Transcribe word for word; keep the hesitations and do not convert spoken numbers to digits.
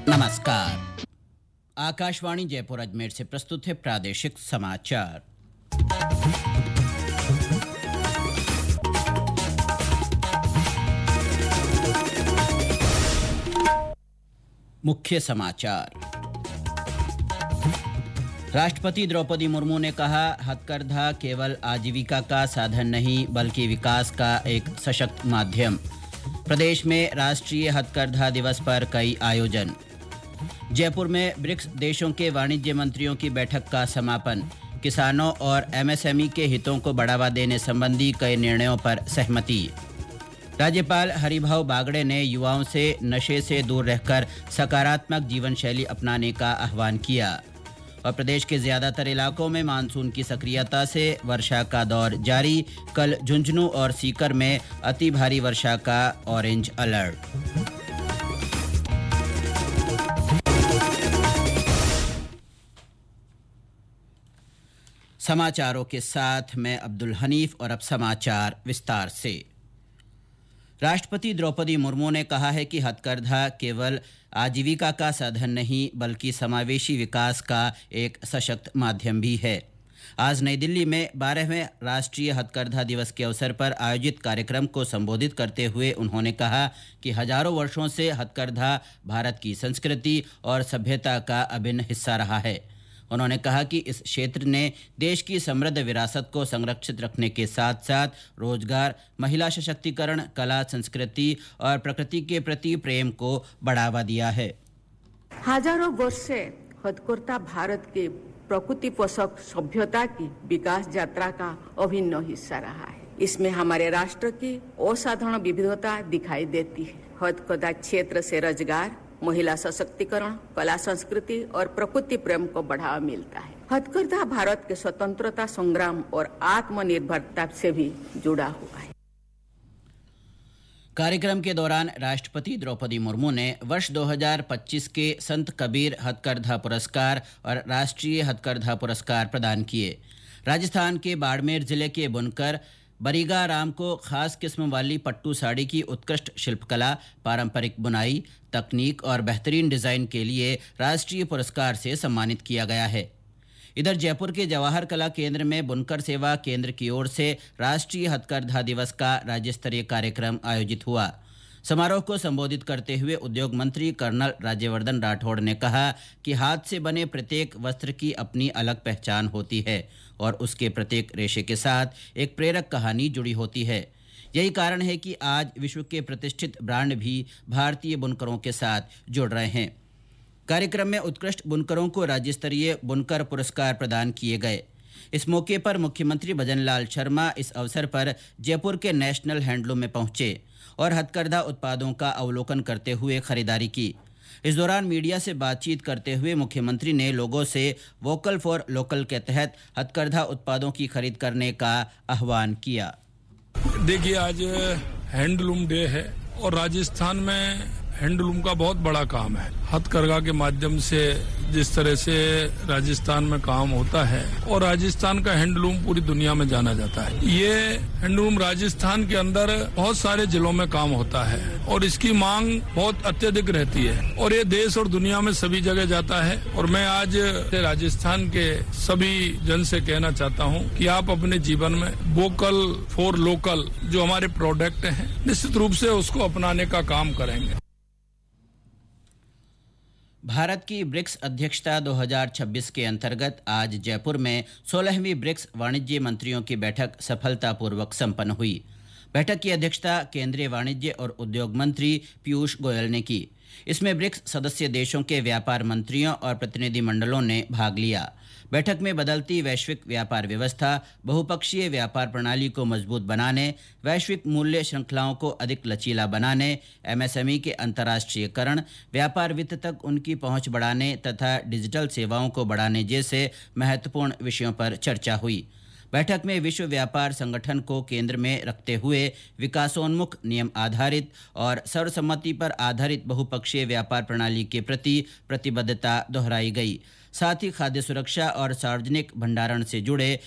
नमस्कार। आकाशवाणी जयपुर अजमेर से प्रस्तुत है प्रादेशिक समाचार। मुख्य समाचार। राष्ट्रपति द्रौपदी मुर्मू ने कहा, हथकरघा केवल आजीविका का साधन नहीं बल्कि विकास का एक सशक्त माध्यम। प्रदेश में राष्ट्रीय हथकरघा दिवस पर कई आयोजन। जयपुर में ब्रिक्स देशों के वाणिज्य मंत्रियों की बैठक का समापन। किसानों और एमएसएमई के हितों को बढ़ावा देने संबंधी कई निर्णयों पर सहमति। राज्यपाल हरिभाऊ बागड़े ने युवाओं से नशे से दूर रहकर सकारात्मक जीवन शैली अपनाने का आह्वान किया। और प्रदेश के ज़्यादातर इलाकों में मानसून की सक्रियता से वर्षा का दौर जारी। कल झुंझुनू और सीकर में अति भारी वर्षा का ऑरेंज अलर्ट। समाचारों के साथ मैं अब्दुल हनीफ और अब समाचार विस्तार से। राष्ट्रपति द्रौपदी मुर्मू ने कहा है कि हथकरघा केवल आजीविका का साधन नहीं बल्कि समावेशी विकास का एक सशक्त माध्यम भी है। आज नई दिल्ली में बारहवें राष्ट्रीय हथकरघा दिवस के अवसर पर आयोजित कार्यक्रम को संबोधित करते हुए उन्होंने कहा कि हजारों वर्षों से हथकरघा भारत की संस्कृति और सभ्यता का अभिन्न हिस्सा रहा है। उन्होंने कहा कि इस क्षेत्र ने देश की समृद्ध विरासत को संरक्षित रखने के साथ साथ रोजगार, महिला सशक्तिकरण, कला, संस्कृति और प्रकृति के प्रति प्रेम को बढ़ावा दिया है। हजारों वर्ष से हथकरघा भारत के प्रकृति पोषक सभ्यता की विकास यात्रा का अभिन्न हिस्सा रहा है। इसमें हमारे राष्ट्र की असाधारण विविधता दिखाई देती है। हथकरघा क्षेत्र से रोजगार, महिला सशक्तिकरण, कला, संस्कृति और प्रकृति प्रेम को बढ़ावा मिलता है। हथकरघा भारत के स्वतंत्रता संग्राम और आत्मनिर्भरता से भी जुड़ा हुआ है। कार्यक्रम के दौरान राष्ट्रपति द्रौपदी मुर्मू ने वर्ष दो हज़ार पच्चीस के संत कबीर हथकरघा पुरस्कार और राष्ट्रीय हथकरघा पुरस्कार प्रदान किए। राजस्थान के बाड़मेर जिले के बुनकर बरीगा राम को खास किस्म वाली पट्टू साड़ी की उत्कृष्ट शिल्पकला, पारंपरिक बुनाई, तकनीक और बेहतरीन डिज़ाइन के लिए राष्ट्रीय पुरस्कार से सम्मानित किया गया है। इधर जयपुर के जवाहर कला केंद्र में बुनकर सेवा केंद्र की ओर से राष्ट्रीय हथकरघा दिवस का राज्य स्तरीय कार्यक्रम आयोजित हुआ। समारोह को संबोधित करते हुए उद्योग मंत्री कर्नल राज्यवर्धन राठौड़ ने कहा कि हाथ से बने प्रत्येक वस्त्र की अपनी अलग पहचान होती है और उसके प्रत्येक रेशे के साथ एक प्रेरक कहानी जुड़ी होती है। यही कारण है कि आज विश्व के प्रतिष्ठित ब्रांड भी भारतीय बुनकरों के साथ जुड़ रहे हैं। कार्यक्रम में उत्कृष्ट बुनकरों को राज्य स्तरीय बुनकर पुरस्कार प्रदान किए गए। इस मौके पर मुख्यमंत्री भजनलाल शर्मा इस अवसर पर जयपुर के नेशनल हैंडलूम में पहुंचे और हथकरघा उत्पादों का अवलोकन करते हुए खरीदारी की। इस दौरान मीडिया से बातचीत करते हुए मुख्यमंत्री ने लोगों से वोकल फॉर लोकल के तहत हथकरघा उत्पादों की खरीद करने का आह्वान किया। देखिए, आज हैंडलूम डे है और राजस्थान में हैंडलूम का बहुत बड़ा काम है। हथकरघा के माध्यम से जिस तरह से राजस्थान में काम होता है और राजस्थान का हैंडलूम पूरी दुनिया में जाना जाता है। ये हैंडलूम राजस्थान के अंदर बहुत सारे जिलों में काम होता है और इसकी मांग बहुत अत्यधिक रहती है और ये देश और दुनिया में सभी जगह जाता है। और मैं आज राजस्थान के सभी जन से कहना चाहता हूँ कि आप अपने जीवन में वोकल फॉर लोकल जो हमारे प्रोडक्ट हैं निश्चित रूप से उसको अपनाने का काम करेंगे। भारत की ब्रिक्स अध्यक्षता दो हज़ार छब्बीस के अंतर्गत आज जयपुर में सोलहवीं ब्रिक्स वाणिज्य मंत्रियों की बैठक सफलतापूर्वक संपन्न हुई। बैठक की अध्यक्षता केंद्रीय वाणिज्य और उद्योग मंत्री पीयूष गोयल ने की। इसमें ब्रिक्स सदस्य देशों के व्यापार मंत्रियों और प्रतिनिधिमंडलों ने भाग लिया। बैठक में बदलती वैश्विक व्यापार व्यवस्था, बहुपक्षीय व्यापार प्रणाली को मजबूत बनाने, वैश्विक मूल्य श्रृंखलाओं को अधिक लचीला बनाने, एमएसएमई के अंतर्राष्ट्रीयकरण, व्यापार वित्त तक उनकी पहुंच बढ़ाने तथा डिजिटल सेवाओं को बढ़ाने जैसे महत्वपूर्ण विषयों पर चर्चा हुई। बैठक में विश्व व्यापार संगठन को केंद्र में रखते हुए विकासोन्मुख, नियम आधारित और सर्वसम्मति पर आधारित बहुपक्षीय व्यापार प्रणाली के प्रति प्रतिबद्धता दोहराई गई। साथ ही खाद्य सुरक्षा और सार्वजनिक भंडारण से जुड़े